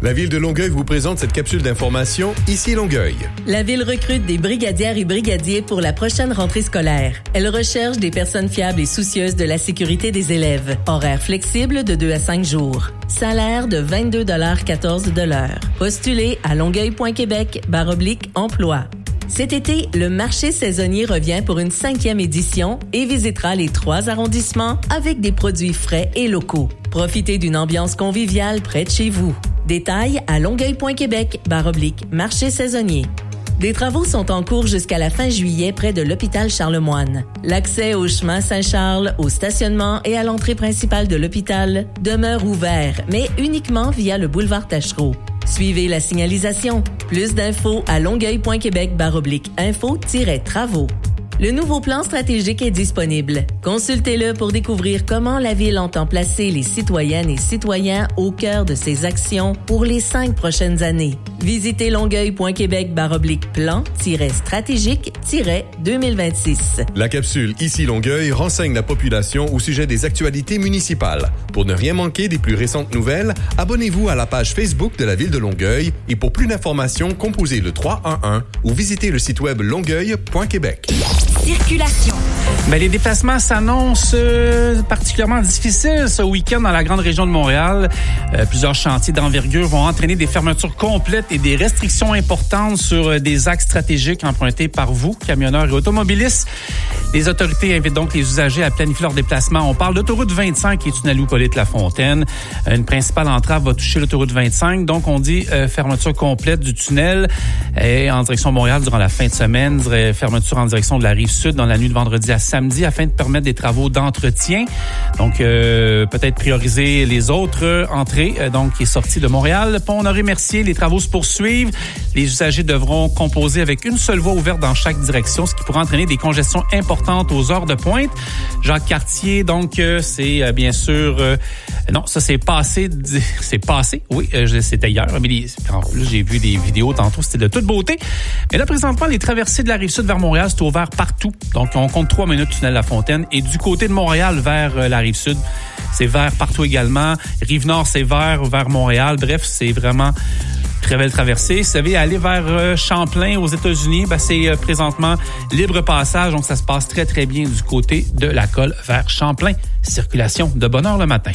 La Ville de Longueuil vous présente cette capsule d'information Ici Longueuil. La Ville recrute des brigadières et brigadiers pour la prochaine rentrée scolaire. Elle recherche des personnes fiables et soucieuses de la sécurité des élèves. Horaire flexible de 2 à 5 jours. Salaire de 22,14 $ de l'heure. Postulez à longueuil.québec/emploi. Cet été, le marché saisonnier revient pour une 5e édition et visitera les 3 arrondissements avec des produits frais et locaux. Profitez d'une ambiance conviviale près de chez vous. Détails à longueuil.québec/marché saisonnier. Des travaux sont en cours jusqu'à la fin juillet près de l'hôpital Charlemagne. L'accès au chemin Saint-Charles, au stationnement et à l'entrée principale de l'hôpital demeure ouvert, mais uniquement via le boulevard Tachereau. Suivez la signalisation. Plus d'infos à longueuil.québec/info-travaux. Le nouveau plan stratégique est disponible. Consultez-le pour découvrir comment la Ville entend placer les citoyennes et citoyens au cœur de ses actions pour les 5 prochaines années. Visitez longueuil.québec/plan-stratégique-2026. La capsule Ici Longueuil renseigne la population au sujet des actualités municipales. Pour ne rien manquer des plus récentes nouvelles, abonnez-vous à la page Facebook de la Ville de Longueuil et pour plus d'informations, composez le 311 ou visitez le site web longueuil.québec. Circulation. Les déplacements s'annoncent particulièrement difficiles ce week-end dans la grande région de Montréal. Plusieurs chantiers d'envergure vont entraîner des fermetures complètes et des restrictions importantes sur des axes stratégiques empruntés par vous, camionneurs et automobilistes. Les autorités invitent donc les usagers à planifier leur déplacement. On parle d'autoroute 25 et tunnel Louis-Polyte-Lafontaine. Une principale entrave va toucher l'autoroute 25, donc on dit fermeture complète du tunnel et en direction de Montréal durant la fin de semaine, fermeture en direction de la Rive-Sud dans la nuit de vendredi à samedi afin de permettre des travaux d'entretien. Donc, peut-être prioriser les autres entrées, donc qui est sortie de Montréal. Pont Honoré-Mercier, les travaux se poursuivent. Les usagers devront composer avec une seule voie ouverte dans chaque direction, ce qui pourrait entraîner des congestions importantes aux heures de pointe. Jacques Cartier, donc, c'est bien sûr... non, ça c'est passé. C'est passé, oui, c'était hier. Mais en plus, j'ai vu des vidéos tantôt, c'était de toute beauté. Mais là, présentement, les traversées de la Rive-Sud vers Montréal, c'est ouvert partout. Donc, on compte 3 minutes tunnel La Fontaine. Et du côté de Montréal vers la Rive-Sud, c'est vert partout également. Rive-Nord, c'est vert vers Montréal. Bref, c'est vraiment très belle traversée. Si vous savez, aller vers Champlain aux États-Unis, c'est présentement libre passage. Donc, ça se passe très, très bien du côté de la Colle vers Champlain. Circulation de bonne heure le matin.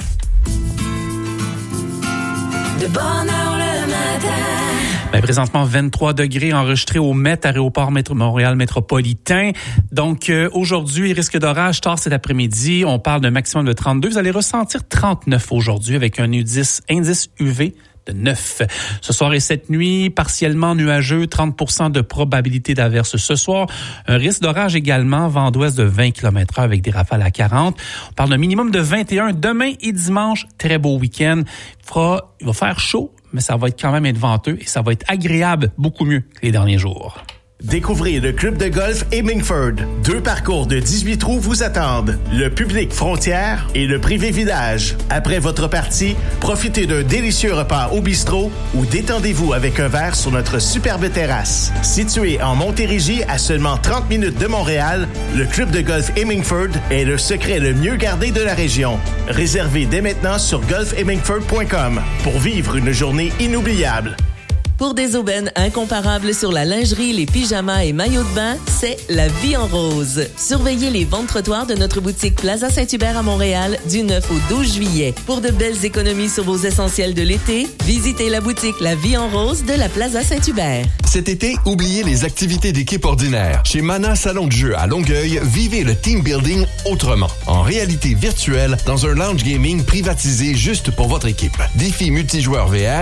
De bonne heure le matin. Présentement, 23 degrés enregistrés au Met, aéroport Montréal métropolitain. Donc, aujourd'hui, risque d'orage tard cet après-midi. On parle d'un maximum de 32. Vous allez ressentir 39 aujourd'hui avec un indice UV de 9. Ce soir et cette nuit, partiellement nuageux, 30% de probabilité d'averse ce soir. Un risque d'orage également, vent d'ouest de 20 km/h avec des rafales à 40. On parle d'un minimum de 21 demain et dimanche. Très beau week-end. Il va faire chaud, mais ça va être quand même être venteux et ça va être agréable, beaucoup mieux que les derniers jours. Découvrez le club de golf Hemingford. 2 parcours de 18 trous vous attendent. Le public frontière et le privé village. Après votre partie, profitez d'un délicieux repas au bistrot ou détendez-vous avec un verre sur notre superbe terrasse. Situé en Montérégie à seulement 30 minutes de Montréal, le club de golf Hemingford est le secret le mieux gardé de la région. Réservez dès maintenant sur golfhemingford.com pour vivre une journée inoubliable. Pour des aubaines incomparables sur la lingerie, les pyjamas et maillots de bain, c'est la vie en rose. Surveillez les ventes trottoirs de notre boutique Plaza Saint-Hubert à Montréal du 9 au 12 juillet. Pour de belles économies sur vos essentiels de l'été, visitez la boutique La Vie en rose de la Plaza Saint-Hubert. Cet été, oubliez les activités d'équipe ordinaires. Chez Mana Salon de jeu à Longueuil, vivez le team building autrement. En réalité virtuelle, dans un lounge gaming privatisé juste pour votre équipe. Défis multijoueurs VR,